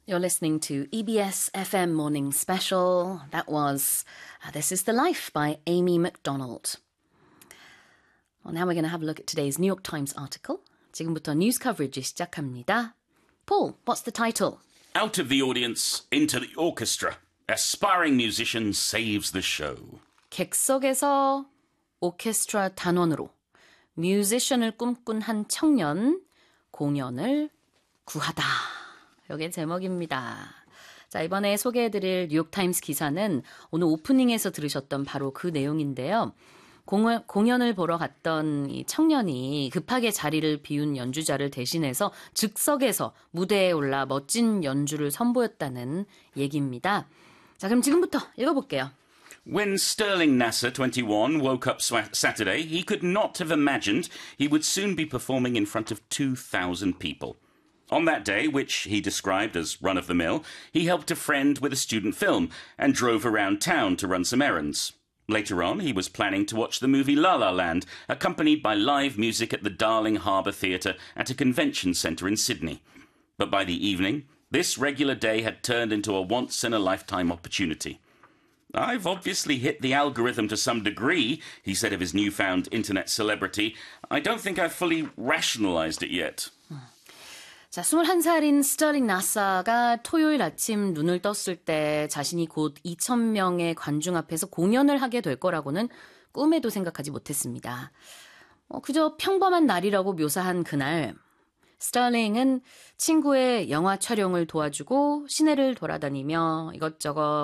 You're listening to EBS FM Morning Special. That was This is the Life by Amy MacDonald. Well, now we're going to have a look at today's New York Times article. 지금부터 뉴스 커버리지 시작합니다. Paul, what's the title? Out of the audience, into the orchestra. Aspiring musician saves the show. 객석에서 오케스트라 단원으로 뮤지션을 꿈꾼 한 청년 공연을 구하다. 이게 제목입니다. 자, 이번에 소개해드릴 뉴욕타임스 기사는 오늘 오프닝에서 들으셨던 바로 그 내용인데요. 공연을 보러 갔던 이 청년이 급하게 자리를 비운 연주자를 대신해서 즉석에서 무대에 올라 멋진 연주를 선보였다는 얘기입니다. 자, 그럼 지금부터 읽어볼게요. When Sterling Nasser, 21, woke up Saturday, he could not have imagined he would soon be performing in front of 2,000 people. On that day, which he described as run-of-the-mill, he helped a friend with a student film and drove around town to run some errands. Later on, he was planning to watch the movie La La Land, accompanied by live music at the Darling Harbour Theatre at a convention centre in Sydney. But by the evening, this regular day had turned into a once-in-a-lifetime opportunity. I've obviously hit the algorithm to some degree, he said of his newfound internet celebrity. I don't think I've fully rationalised it yet. 자, 21살인 스터링 나사가 토요일 아침 눈을 떴을 때 자신이 곧 2,000명의 관중 앞에서 공연을 하게 될 거라고는 꿈에도 생각하지 못했습니다. 그저 평범한 날이라고 묘사한 그날, 스터링은 친구의 영화 촬영을 도와주고 시내를 돌아다니며 이것저것